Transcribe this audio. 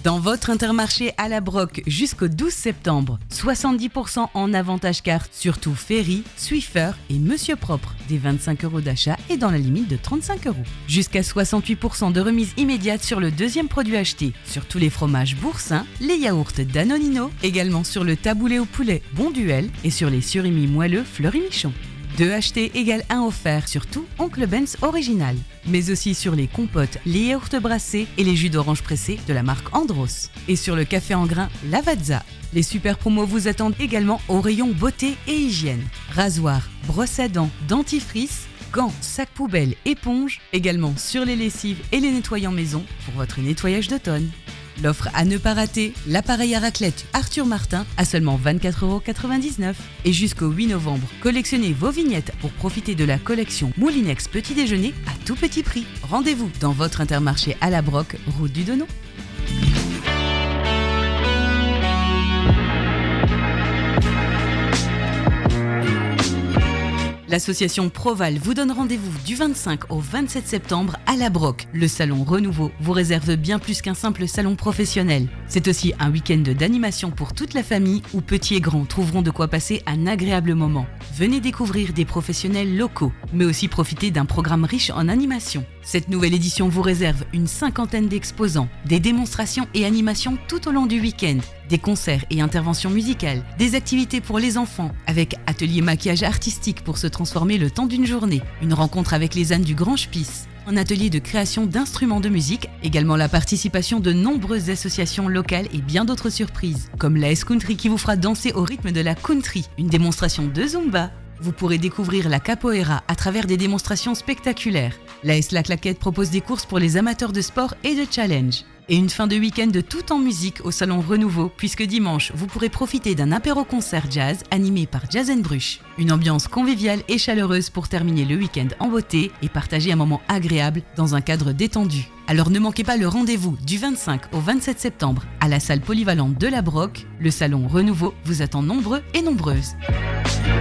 Dans votre Intermarché à la Broc jusqu'au 12 septembre, 70% en avantage carte sur tout Ferry, Swiffer et Monsieur Propre, des 25 € d'achat et dans la limite de 35 €. Jusqu'à 68% de remise immédiate sur le deuxième produit acheté, sur tous les fromages Boursin, les yaourts Danonino, également sur le taboulé au poulet Bonduel et sur les surimi moelleux Fleury-Michon. 2 achetés égale 1 offert sur tout Oncle Ben's original, mais aussi sur les compotes, les yaourts brassés et les jus d'orange pressés de la marque Andros. Et sur le café en grains Lavazza. Les super promos vous attendent également au rayon beauté et hygiène. Rasoir, brosse à dents, dentifrice, gants, sacs poubelles, éponges, également sur les lessives et les nettoyants maison pour votre nettoyage d'automne. L'offre à ne pas rater, l'appareil à raclette Arthur Martin à seulement 24,99 €. Et jusqu'au 8 novembre, collectionnez vos vignettes pour profiter de la collection Moulinex Petit Déjeuner à tout petit prix. Rendez-vous dans votre Intermarché à la Broc, route du Donon. L'association Proval vous donne rendez-vous du 25 au 27 septembre à La Broc. Le salon Renouveau vous réserve bien plus qu'un simple salon professionnel. C'est aussi un week-end d'animation pour toute la famille où petits et grands trouveront de quoi passer un agréable moment. Venez découvrir des professionnels locaux, mais aussi profiter d'un programme riche en animation. Cette nouvelle édition vous réserve une 50aine d'exposants, des démonstrations et animations tout au long du week-end, des concerts et interventions musicales, des activités pour les enfants, avec atelier maquillage artistique pour se transformer le temps d'une journée, une rencontre avec les ânes du Grand Spice, un atelier de création d'instruments de musique, également la participation de nombreuses associations locales et bien d'autres surprises, comme l'AS Country qui vous fera danser au rythme de la country, une démonstration de Zumba. Vous pourrez découvrir la capoeira à travers des démonstrations spectaculaires. L'AS La Claquette propose des courses pour les amateurs de sport et de challenge. Et une fin de week-end de tout en musique au Salon Renouveau, puisque dimanche, vous pourrez profiter d'un apéro-concert jazz animé par Jazz & Bruch. Une ambiance conviviale et chaleureuse pour terminer le week-end en beauté et partager un moment agréable dans un cadre détendu. Alors ne manquez pas le rendez-vous du 25 au 27 septembre à la salle polyvalente de la Broc. Le Salon Renouveau vous attend nombreux et nombreuses.